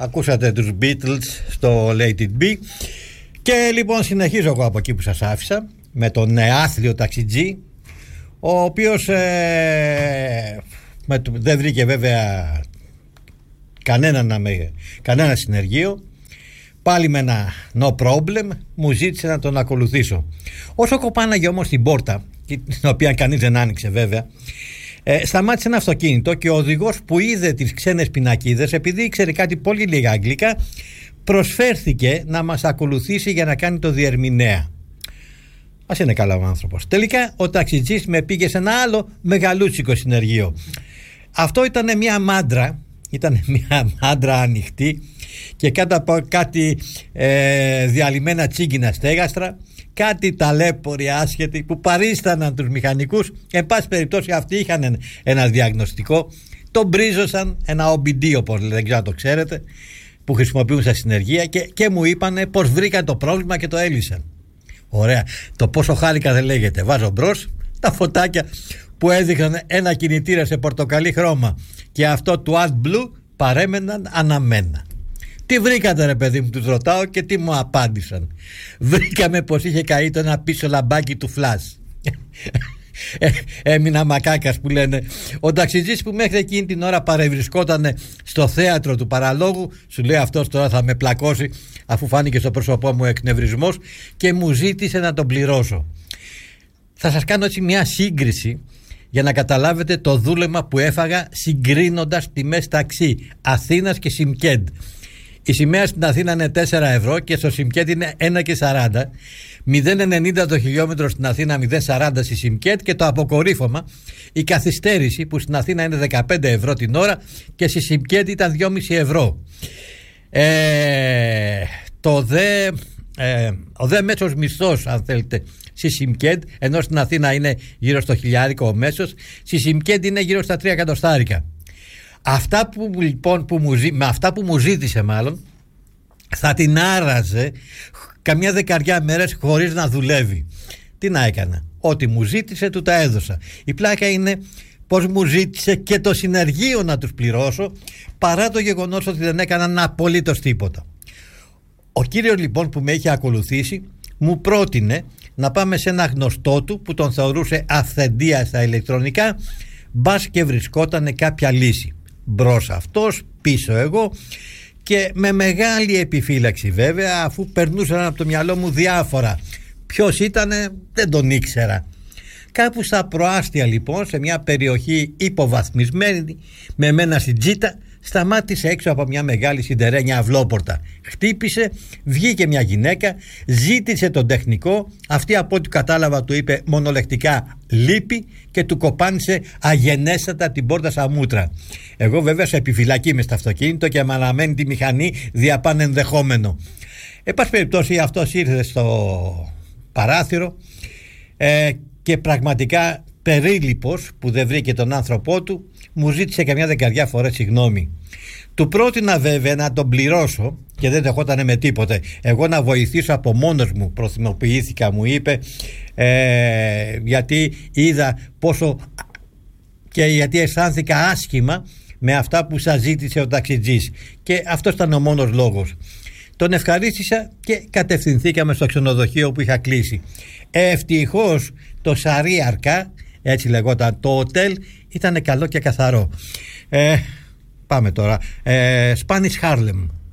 Ακούσατε τους Beatles στο Let It Be. Και λοιπόν συνεχίζω εγώ από εκεί που σας άφησα, με τον άθλιο ταξιτζή, ο οποίος δεν βρήκε βέβαια κανένα συνεργείο. Πάλι με ένα no problem μου ζήτησε να τον ακολουθήσω. Όσο κοπάναγε όμως την πόρτα, την οποία κανείς δεν άνοιξε βέβαια, σταμάτησε ένα αυτοκίνητο και ο οδηγός που είδε τις ξένες πινακίδες, επειδή ήξερε κάτι πολύ λίγα αγγλικά, προσφέρθηκε να μας ακολουθήσει για να κάνει το διερμηνέα. Ας είναι καλά ο άνθρωπος. Τελικά ο ταξιτζής με πήγε σε ένα άλλο μεγαλούτσικο συνεργείο. Αυτό ήταν μια μάντρα, ανοιχτή, και κάτω από κάτι διαλυμένα τσίγκινα στέγαστρα, κάτι ταλέποροι άσχετοι που παρίσταναν τους μηχανικούς. Εν πάση περιπτώσει αυτοί είχαν ένα διαγνωστικό, τον μπρίζωσαν, ένα OBD όπως δεν ξέρω αν το ξέρετε, που χρησιμοποιούν στα συνεργεία, και μου είπανε πως βρήκαν το πρόβλημα και το έλυσαν. Ωραία, το πόσο χάρηκα δεν λέγεται. Βάζω μπρος τα φωτάκια που έδειχναν ένα κινητήρα σε πορτοκαλί χρώμα και αυτό του AdBlue παρέμεναν αναμένα. Τι βρήκατε ρε παιδί μου, τους ρωτάω, και τι μου απάντησαν? Βρήκαμε πως είχε καεί το ένα πίσω λαμπάκι του φλας. Έμεινα μακάκας που λένε. Ο ταξιτζής που μέχρι εκείνη την ώρα παρευρισκόταν στο θέατρο του παραλόγου, σου λέει αυτός τώρα θα με πλακώσει, αφού φάνηκε στο πρόσωπό μου εκνευρισμός, και μου ζήτησε να τον πληρώσω. Θα σας κάνω έτσι μια σύγκριση για να καταλάβετε το δούλεμα που έφαγα συγκρίνοντας τιμές ταξί Αθήνας και Σιμκέντ. Η σημαία στην Αθήνα είναι 4 ευρώ και στο Σιμκέντ είναι 1,40. 0,90 το χιλιόμετρο στην Αθήνα, 0,40 στη Σιμκέντ, και το αποκορύφωμα, η καθυστέρηση που στην Αθήνα είναι 15 ευρώ την ώρα και στη Σιμκέντ ήταν 2,5 ευρώ. Ο δε μέσος μισθός, αν θέλετε, στη Σιμκέντ, ενώ στην Αθήνα είναι γύρω στο χιλιάρικο ο μέσος, στη Σιμκέντ είναι γύρω στα 3 εκατοστάρικα. Με αυτά που μου ζήτησε μάλλον, θα την άραζε καμιά 10 μέρες χωρίς να δουλεύει. Τι να έκανα? Ό,τι μου ζήτησε του τα έδωσα. Η πλάκα είναι πως μου ζήτησε και το συνεργείο να τους πληρώσω, παρά το γεγονός ότι δεν έκαναν απολύτως τίποτα. Ο κύριος λοιπόν που με είχε ακολουθήσει μου πρότεινε να πάμε σε ένα γνωστό του που τον θεωρούσε αυθεντία στα ηλεκτρονικά, μπας και βρισκότανε κάποια λύση. Μπρος αυτός, πίσω εγώ, και με μεγάλη επιφύλαξη βέβαια, αφού περνούσαν από το μυαλό μου διάφορα. Ποιος ήτανε δεν τον ήξερα. Κάπου στα προάστια λοιπόν, σε μια περιοχή υποβαθμισμένη, με μένα στην τζίτα, σταμάτησε έξω από μια μεγάλη σιντερένια αυλόπορτα. Χτύπησε, βγήκε μια γυναίκα, ζήτησε τον τεχνικό. Αυτή από ό,τι κατάλαβα του είπε μονολεκτικά λείπει και του κοπάνισε αγενέστατα την πόρτα σαν μούτρα. Εγώ βέβαια σε επιφυλακή μες στο αυτοκίνητο και με αναμένει τη μηχανή διαπάνε ενδεχόμενο. Εν πάση περιπτώσει αυτός ήρθε στο παράθυρο και πραγματικά περίληπος που δεν βρήκε τον άνθρωπό του, μου ζήτησε καμιά 10 φορές συγγνώμη. Του πρότεινα βέβαια να τον πληρώσω και δεν δεχότανε με τίποτε. Εγώ να βοηθήσω από μόνος μου, προθυμοποιήθηκα, μου είπε, γιατί είδα πόσο και γιατί αισθάνθηκα άσχημα με αυτά που σας ζήτησε ο ταξιτζής, και αυτός ήταν ο μόνος λόγος. Τον ευχαρίστησα και κατευθυνθήκαμε στο ξενοδοχείο που είχα κλείσει. Ευτυχώς το Σαρίαρκα, έτσι λεγόταν το οτέλ, ήταν καλό και καθαρό. Πάμε τώρα. Spanish Harlem.